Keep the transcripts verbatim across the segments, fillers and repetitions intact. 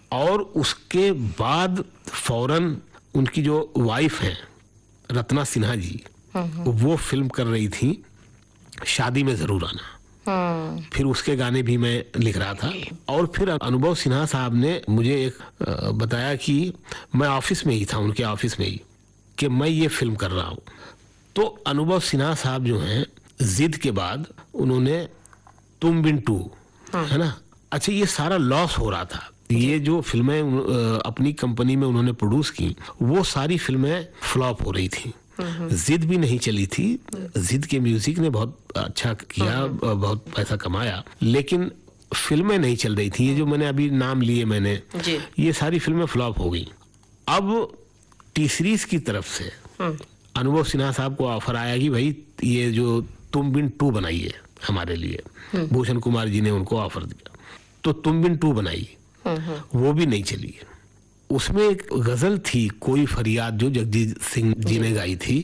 और उसके बाद फौरन उनकी जो वाइफ है रत्ना सिन्हा जी, वो फिल्म कर रही थी शादी में जरूर आना। फिर उसके गाने भी मैं लिख रहा था। और फिर अनुभव सिन्हा साहब ने मुझे एक बताया कि मैं ऑफिस में ही था, उनके ऑफिस में ही, कि मैं ये फिल्म कर रहा हूँ। तो अनुभव सिन्हा साहब जो हैं, जिद के बाद उन्होंने तुम बिन टू, है ना, अच्छा ये सारा लॉस हो रहा था। ये जो फिल्में अपनी कंपनी में उन्होंने प्रोड्यूस की, वो सारी फिल्में फ्लॉप हो रही थी। जिद भी नहीं चली थी। जिद के म्यूजिक ने बहुत अच्छा किया, बहुत पैसा कमाया, लेकिन फिल्में नहीं चल रही थी। ये जो मैंने अभी नाम लिए मैंने, ये सारी फिल्में फ्लॉप हो गई। अब टी सीरीज की तरफ से अनुभव सिन्हा साहब को ऑफर आया कि भाई ये जो तुम बिन टू बनाइए हमारे लिए। भूषण कुमार जी ने उनको ऑफर दिया, तो तुम बिन टू बनाई। वो भी नहीं चली। उसमें एक गजल थी, कोई फरियाद, जो जगजीत सिंह जी ने गाई थी।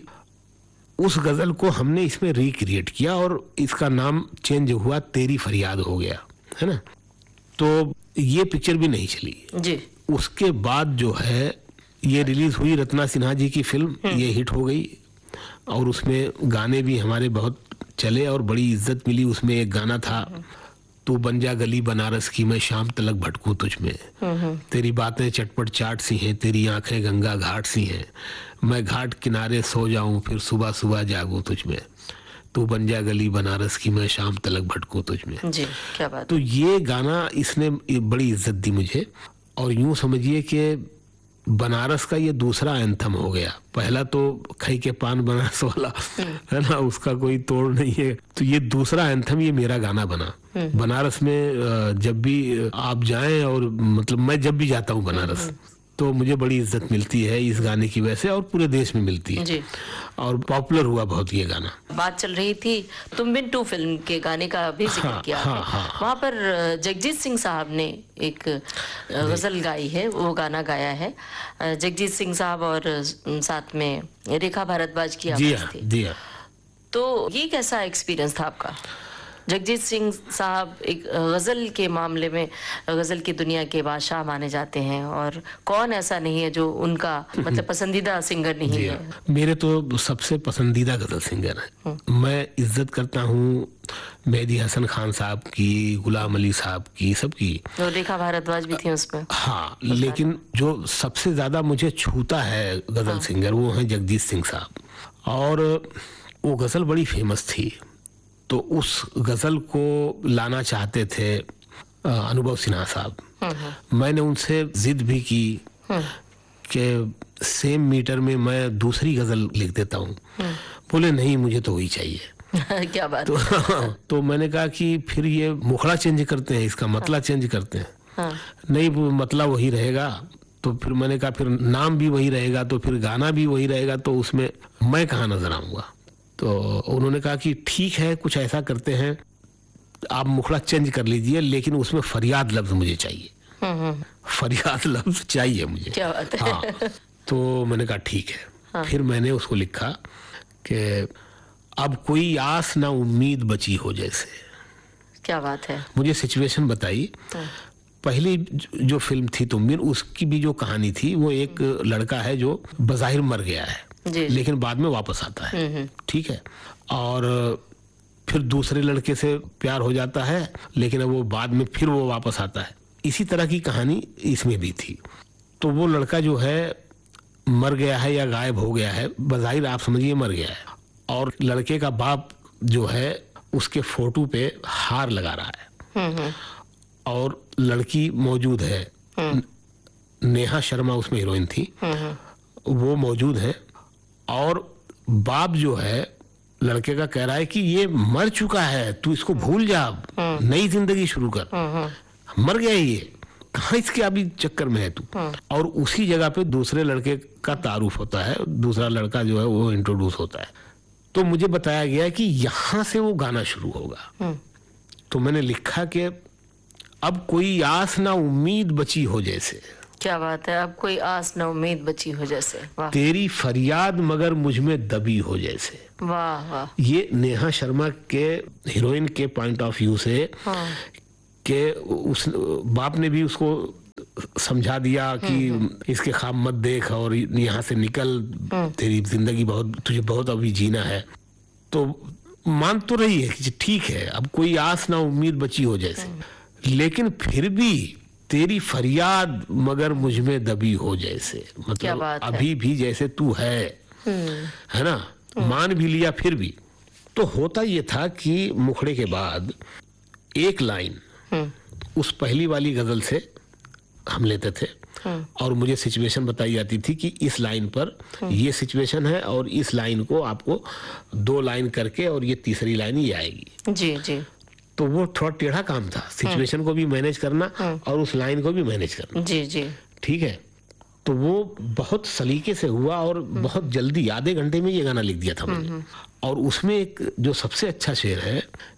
उस गजल को हमने इसमें रिक्रिएट किया और इसका नाम चेंज हुआ, तेरी फरियाद हो गया, है ना। तो ये पिक्चर भी नहीं चली जी। उसके बाद जो है ये रिलीज हुई, रत्ना सिन्हा जी की फिल्म, ये हिट हो गई और उसमें गाने भी हमारे बहुत चले और बड़ी इज्जत मिली। उसमें एक गाना था, तू बन जा गली बनारस की, मैं शाम तलक भटकूं तुझ में, तेरी बातें चटपट चाट सी हैं, तेरी आंखें गंगा घाट सी हैं, मैं घाट किनारे सो जाऊं फिर सुबह सुबह जागूं तुझ में, तू बन जा गली बनारस की, मैं शाम तलक भटकूं तुझ में जी। क्या बात। तो ये गाना इसने बड़ी इज्जत दी मुझे। और यूं समझिए कि बनारस का ये दूसरा एंथम हो गया। पहला तो खई के पान बनारस वाला, है ना, उसका कोई तोड़ नहीं है। तो ये दूसरा एंथम, ये मेरा गाना बना। बनारस में जब भी आप जाएं, और मतलब मैं जब भी जाता हूं बनारस, तो मुझे बड़ी इज्जत मिलती है इस गाने की वजह से, और पूरे देश में मिलती है जी। और पॉपुलर हुआ बहुत ये गाना। बात चल रही थी तुम बिन टू फिल्म के गाने का भी जिक्र हाँ, किया हाँ, हाँ, वहाँ पर जगजीत सिंह साहब ने एक गजल गाई है, वो गाना गाया है जगजीत सिंह साहब, और साथ में रेखा भारद्वाज की आवाज थी। जी हाँ। तो ये कैसा एक्सपीरियंस था आपका? जगजीत सिंह साहब एक गजल के मामले में गजल की दुनिया के बादशाह माने जाते हैं, और कौन ऐसा नहीं है जो उनका मतलब पसंदीदा सिंगर नहीं है। मेरे तो सबसे पसंदीदा गजल सिंगर है। मैं इज्जत करता हूँ मेहदी हसन खान साहब की, गुलाम अली साहब की, सबकी। तो रेखा भारद्वाज भी थी उसमें। हाँ, लेकिन जो सबसे ज्यादा मुझे छूता है गजल हाँ। सिंगर, वो है जगजीत सिंह साहब। और वो गजल बड़ी फेमस थी, तो उस गजल को लाना चाहते थे अनुभव सिन्हा साहब। मैंने उनसे जिद भी की कि सेम मीटर में मैं दूसरी गजल लिख देता हूँ। बोले नहीं, मुझे तो वही चाहिए। क्या बात। तो, तो मैंने कहा कि फिर ये मुखड़ा चेंज करते हैं, इसका मतला चेंज करते हैं। हाँ। नहीं, मतला वही रहेगा। तो फिर मैंने कहा फिर नाम भी वही रहेगा, तो फिर गाना भी वही रहेगा, तो उसमें मैं कहाँ नजर आऊंगा। तो उन्होंने कहा कि ठीक है, कुछ ऐसा करते हैं, आप मुखड़ा चेंज कर लीजिए, लेकिन उसमें फरियाद लफ्ज मुझे चाहिए। फरियाद लफ्ज चाहिए मुझे। क्या बात है। हाँ। तो मैंने कहा ठीक है। हाँ। फिर मैंने उसको लिखा कि अब कोई आस ना उम्मीद बची हो जैसे। क्या बात है। मुझे सिचुएशन बताई। हाँ। पहली जो फिल्म थी तुम बिन, उसकी भी जो कहानी थी, वो एक लड़का है जो बज़ाहिर मर गया है, जी, लेकिन बाद में वापस आता है, ठीक है, और फिर दूसरे लड़के से प्यार हो जाता है, लेकिन वो बाद में फिर वो वापस आता है। इसी तरह की कहानी इसमें भी थी। तो वो लड़का जो है मर गया है या गायब हो गया है, बज़ाहिर आप समझिए मर गया है, और लड़के का बाप जो है उसके फोटो पे हार लगा रहा है, और लड़की मौजूद है, नेहा शर्मा उसमें हीरोइन थी, वो मौजूद है, और बाप जो है लड़के का कह रहा है कि ये मर चुका है, तू इसको भूल जा, नई जिंदगी शुरू कर, मर गया ये, कहाँ इसके अभी चक्कर में है तू। और उसी जगह पे दूसरे लड़के का तारुफ होता है, दूसरा लड़का जो है वो इंट्रोड्यूस होता है। तो मुझे बताया गया कि यहां से वो गाना शुरू होगा। तो मैंने लिखा कि अब कोई आस ना उम्मीद बची हो जैसे। क्या बात है। अब कोई आस न उम्मीद बची हो जैसे। वाह। तेरी फरियाद मगर मुझ में दबी हो जैसे। वाह वाह। ये नेहा शर्मा के हीरोइन के पॉइंट ऑफ व्यू से, हाँ, कि उस बाप ने भी उसको समझा दिया कि इसके ख्वाब मत देख और यहाँ से निकल, तेरी जिंदगी बहुत, तुझे बहुत अभी जीना है, तो मान तो रही है कि ठीक है, अब कोई आस ना उम्मीद बची हो जैसे, लेकिन फिर भी तेरी फरियाद मगर मुझ में दबी हो जैसे, मतलब अभी भी जैसे तू है है ना, मान भी लिया फिर भी। तो होता ये था कि मुखड़े के बाद एक लाइन उस पहली वाली गजल से हम लेते थे और मुझे सिचुएशन बताई जाती थी कि इस लाइन पर ये सिचुएशन है और इस लाइन को आपको दो लाइन करके और ये तीसरी लाइन ही आएगी। जी जी। तो वो थोड़ा टेढ़ा काम था, सिचुएशन को भी मैनेज करना और उस लाइन को भी मैनेज करना। जी जी। ठीक है, तो वो बहुत सलीके से हुआ और बहुत जल्दी, आधे घंटे में ये गाना लिख दिया था मैंने। और उसमें एक जो सबसे अच्छा शेर है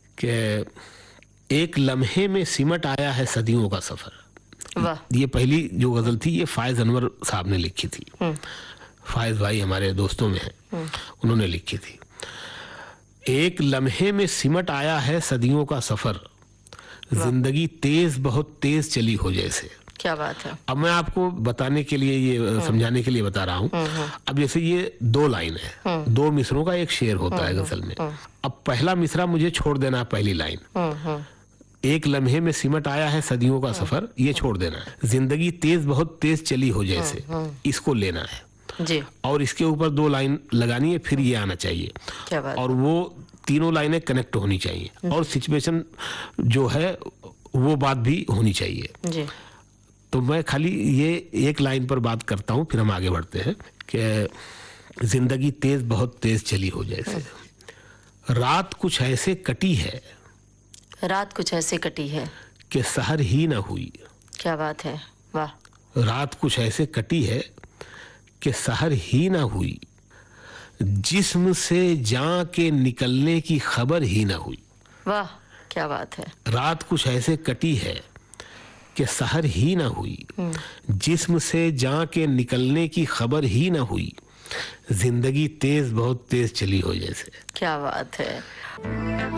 कि एक लम्हे में सिमट आया है सदियों का सफर। वाह। ये पहली जो गजल थी ये फायज अनवर साहब ने लिखी थी, फायज भाई हमारे दोस्तों में हैं, उन्होंने लिखी थी। एक लम्हे में सिमट आया है सदियों का सफर, जिंदगी तेज बहुत तेज चली हो जैसे। क्या बात है। अब मैं आपको बताने के लिए, ये समझाने के लिए बता रहा हूँ। अब जैसे ये दो लाइन है, दो मिसरों का एक शेर होता है गजल में। अब पहला मिसरा मुझे छोड़ देना है, पहली लाइन एक लम्हे में सिमट आया है सदियों का सफर, ये छोड़ देना है। जिंदगी तेज बहुत तेज चली हो जैसे, इसको लेना है जी। और इसके ऊपर दो लाइन लगानी है, फिर ये आना चाहिए। क्या बात। और वो तीनों लाइनें कनेक्ट होनी चाहिए और सिचुएशन जो है वो बात भी होनी चाहिए जी। तो मैं खाली ये एक लाइन पर बात करता हूँ, फिर हम आगे बढ़ते हैं कि जिंदगी तेज बहुत तेज चली हो जैसे, रात कुछ ऐसे कटी है, रात कुछ ऐसे कटी है कि सहर ही ना हुई। क्या बात है। वाह। रात कुछ ऐसे कटी है कि सहर ही ना हुई, जिस्म से जान के निकलने की खबर ही ना हुई। वाह क्या बात है। रात कुछ ऐसे कटी है कि सहर ही ना हुई, जिस्म से जान के निकलने की खबर ही ना हुई, जिंदगी तेज बहुत तेज चली हो जैसे। क्या बात है।